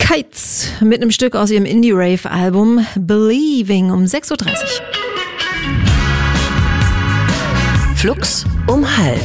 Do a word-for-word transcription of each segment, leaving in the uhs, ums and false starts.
Kites mit einem Stück aus ihrem Indie-Rave-Album Believing um sechs Uhr dreißig. Flux um halb.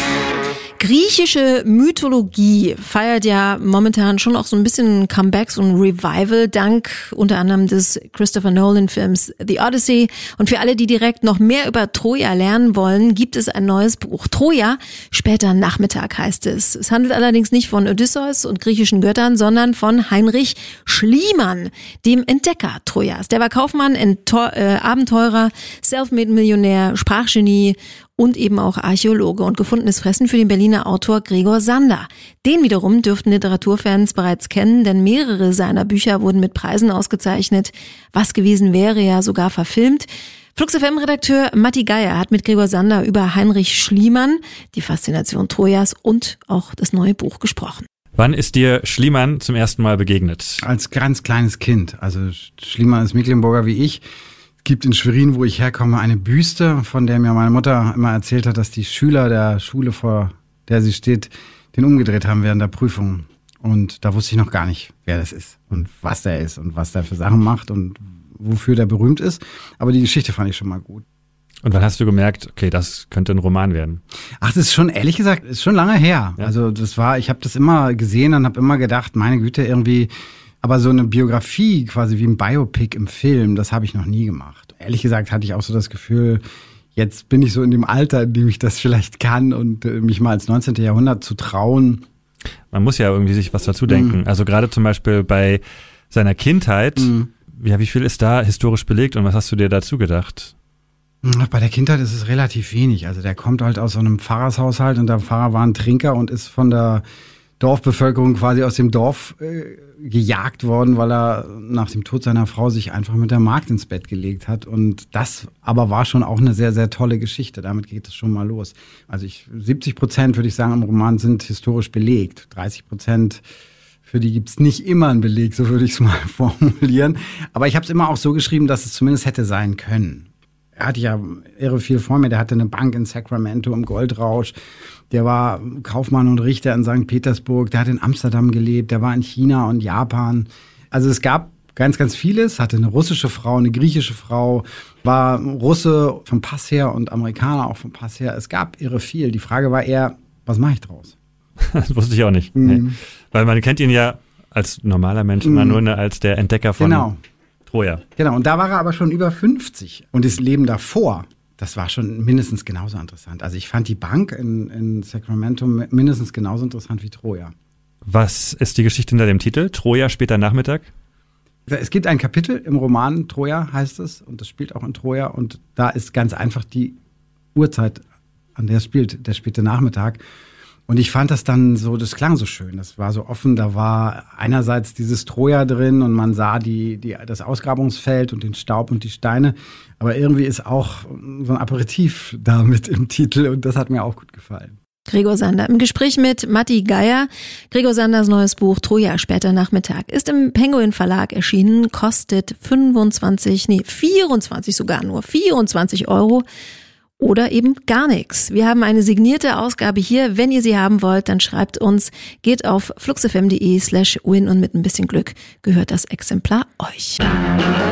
Griechische Mythologie feiert ja momentan schon auch so ein bisschen Comebacks und Revival dank unter anderem des Christopher Nolan-Films The Odyssey. Und für alle, die direkt noch mehr über Troja lernen wollen, gibt es ein neues Buch. Troja, später Nachmittag heißt es. Es handelt allerdings nicht von Odysseus und griechischen Göttern, sondern von Heinrich Schliemann, dem Entdecker Trojas. Der war Kaufmann, Entor- äh, Abenteurer, Selfmade-Millionär, Sprachgenie und eben auch Archäologe und gefundenes Fressen für den Berliner Autor Gregor Sander. Den wiederum dürften Literaturfans bereits kennen, denn mehrere seiner Bücher wurden mit Preisen ausgezeichnet. Was gewesen wäre, ja sogar verfilmt. Flux F M-Redakteur Matti Geier hat mit Gregor Sander über Heinrich Schliemann, die Faszination Trojas und auch das neue Buch gesprochen. Wann ist dir Schliemann zum ersten Mal begegnet? Als ganz kleines Kind. Also Schliemann ist Mecklenburger wie ich. Es gibt in Schwerin, wo ich herkomme, eine Büste, von der mir meine Mutter immer erzählt hat, dass die Schüler der Schule, vor der sie steht, den umgedreht haben während der Prüfung. Und da wusste ich noch gar nicht, wer das ist und was der ist und was der für Sachen macht und wofür der berühmt ist. Aber die Geschichte fand ich schon mal gut. Und wann hast du gemerkt, okay, das könnte ein Roman werden? Ach, das ist schon, ehrlich gesagt, ist schon lange her. Ja. Also das war, ich habe das immer gesehen und habe immer gedacht, meine Güte, irgendwie. Aber so eine Biografie, quasi wie ein Biopic im Film, das habe ich noch nie gemacht. Ehrlich gesagt hatte ich auch so das Gefühl, jetzt bin ich so in dem Alter, in dem ich das vielleicht kann und äh, mich mal ins neunzehnten Jahrhundert zu trauen. Man muss ja irgendwie sich was dazu denken. Mhm. Also gerade zum Beispiel bei seiner Kindheit, Mhm. ja, wie viel ist da historisch belegt und was hast du dir dazu gedacht? Ach, bei der Kindheit ist es relativ wenig. Also der kommt halt aus so einem Pfarrershaushalt und der Pfarrer war ein Trinker und ist von der Dorfbevölkerung quasi aus dem Dorf äh, gejagt worden, weil er nach dem Tod seiner Frau sich einfach mit der Magd ins Bett gelegt hat. Und das aber war schon auch eine sehr, sehr tolle Geschichte. Damit geht es schon mal los. Also ich, siebzig Prozent würde ich sagen im Roman sind historisch belegt. dreißig Prozent für die gibt's nicht immer einen Beleg, so würde ich es mal formulieren. Aber ich habe es immer auch so geschrieben, dass es zumindest hätte sein können. Er hatte ja irre viel vor mir. Der hatte eine Bank in Sacramento im Goldrausch. Der war Kaufmann und Richter in Sankt Petersburg. Der hat in Amsterdam gelebt. Der war in China und Japan. Also es gab ganz, ganz vieles. Hatte eine russische Frau, eine griechische Frau. War Russe vom Pass her und Amerikaner auch vom Pass her. Es gab irre viel. Die Frage war eher, was mache ich draus? Das wusste ich auch nicht. Mhm. Nee. Weil man kennt ihn ja als normaler Mensch immer Mhm. nur als der Entdecker von Genau. Troja. Genau, und da war er aber schon über fünfzig. Und das Leben davor, das war schon mindestens genauso interessant. Also ich fand die Bank in, in Sacramento mindestens genauso interessant wie Troja. Was ist die Geschichte hinter dem Titel? Troja, später Nachmittag? Es gibt ein Kapitel im Roman, Troja heißt es, und das spielt auch in Troja. Und da ist ganz einfach die Uhrzeit, an der es spielt, der späte Nachmittag. Und ich fand das dann so, das klang so schön, das war so offen, da war einerseits dieses Troja drin und man sah die, die, das Ausgrabungsfeld und den Staub und die Steine, aber irgendwie ist auch so ein Aperitif da mit im Titel und das hat mir auch gut gefallen. Gregor Sander im Gespräch mit Matti Geier. Gregor Sanders neues Buch Troja, später Nachmittag ist im Penguin Verlag erschienen, kostet fünfundzwanzig, nee, vierundzwanzig sogar nur, vierundzwanzig Euro. Oder eben gar nichts. Wir haben eine signierte Ausgabe hier. Wenn ihr sie haben wollt, dann schreibt uns. Geht auf fluxfm.de slash win und mit ein bisschen Glück gehört das Exemplar euch.